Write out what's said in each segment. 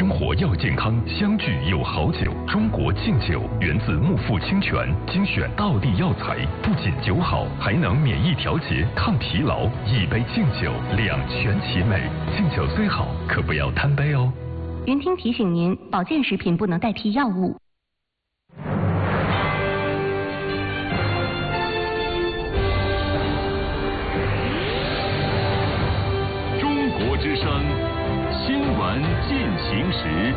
生活要健康，相聚有好酒。中国劲酒源自木富清泉，精选道地药材，不仅酒好，还能免疫调节、抗疲劳。一杯劲酒，两全其美。劲酒虽好，可不要贪杯哦。 云听提醒您，保健食品不能代替药物。 中国之声新闻进行时。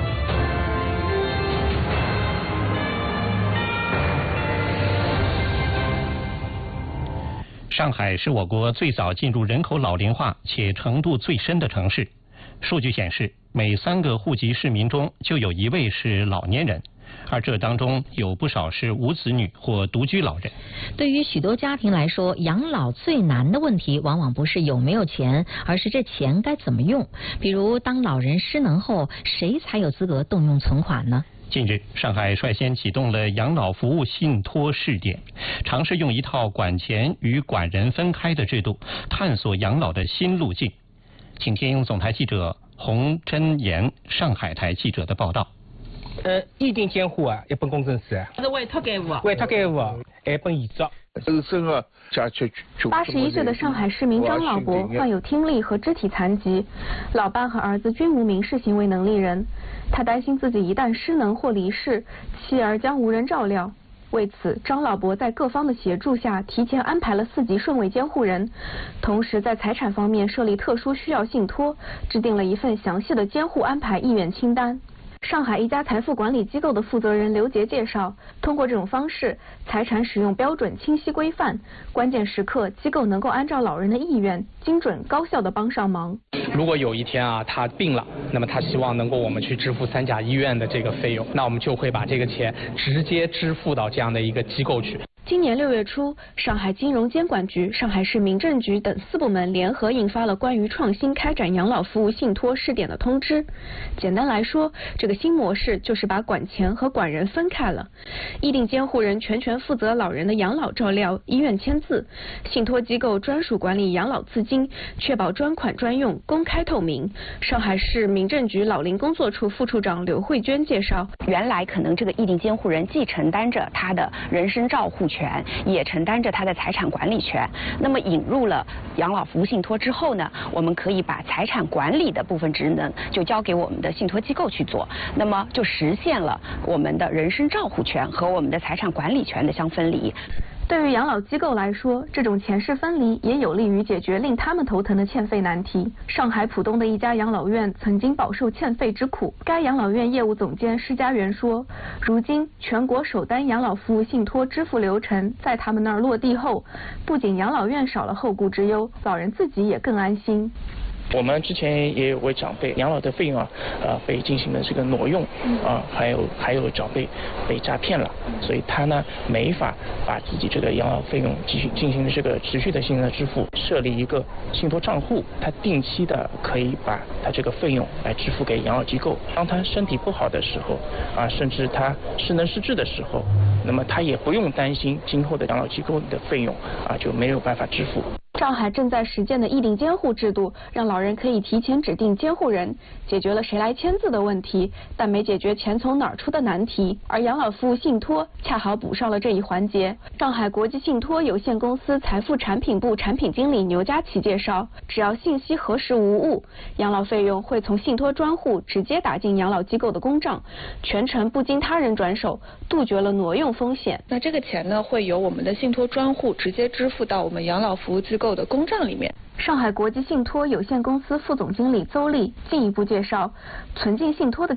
上海是我国最早进入人口老龄化且程度最深的城市。数据显示，每3个户籍市民中就有1位是老年人，而这当中有不少是无子女或独居老人。 对于许多家庭来说，养老最难的问题往往不是有没有钱，而是这钱该怎么用。比如，当老人失能后，谁才有资格动用存款呢？ 近日，上海率先启动了养老服务信托试点，尝试用一套管钱与管人分开的制度，探索养老的新路径。请听总台记者洪真言上海台记者的报道。 意定监护啊，一本公证书啊， 是委托监护啊， 委托监护啊，一本遗嘱。 81岁的上海市民张老伯患有听力和肢体残疾，老伴和儿子均无民事行为能力人，他担心自己一旦失能或离世，妻儿将无人照料。为此，张老伯在各方的协助下，提前安排了4级顺位监护人，同时在财产方面设立特殊需要信托，制定了一份详细的监护安排意愿清单。上海一家财富管理机构的负责人刘杰介绍，通过这种方式，财产使用标准清晰规范，关键时刻机构能够按照老人的意愿，精准高效地帮上忙。 如果有一天啊，他病了，那么他希望能够我们去支付3甲医院的这个费用，那我们就会把这个钱直接支付到这样的一个机构去。 今年6月初，上海金融监管局、上海市民政局等4部门联合印发了关于创新开展养老服务信托试点的通知。简单来说，这个新模式就是把管钱和管人分开了。意定监护人全权负责老人的养老照料、医院签字，信托机构专属管理养老资金，确保专款专用、公开透明。上海市民政局老龄工作处副处长刘慧娟介绍， 原来可能这个意定监护人既承担着他的人身照护权，也承担着他的财产管理权。那么引入了养老服务信托之后呢，我们可以把财产管理的部分职能就交给我们的信托机构去做，那么就实现了我们的人身照护权和我们的财产管理权的相分离。 对于养老机构来说，这种钱势分离也有利于解决令他们头疼的欠费难题。上海浦东的一家养老院曾经饱受欠费之苦。该养老院业务总监施家元说，如今全国首单养老服务信托支付流程在他们那儿落地后，不仅养老院少了后顾之忧，老人自己也更安心。 我们之前也有位长辈养老的费用被进行了这个挪用还有长辈被诈骗了，所以他呢没法把自己这个养老费用继续进行这个持续的性的支付，设立一个信托账户，他定期的可以把他这个费用来支付给养老机构。当他身体不好的时候甚至他失能失智的时候，那么他也不用担心今后的养老机构的费用就没有办法支付。 上海正在实践的意定监护制度，让老人可以提前指定监护人，解决了谁来签字的问题，但没解决钱从哪儿出的难题。而养老服务信托恰好补上了这一环节。上海国际信托有限公司财富产品部产品经理牛佳琪介绍，只要信息核实无误，养老费用会从信托专户直接打进养老机构的公账，全程不经他人转手，杜绝了挪用风险。 那这个钱呢，会由我们的信托专户直接支付到我们养老服务机构的公账里面。 上海国际信托有限公司副总经理邹丽进一步介绍，存进信托的